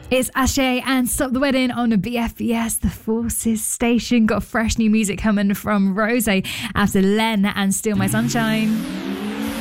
It's Ashay and Stop the Wedding on BFBS, the Forces station. Got fresh new music coming from Rose after Len and Steal My Sunshine.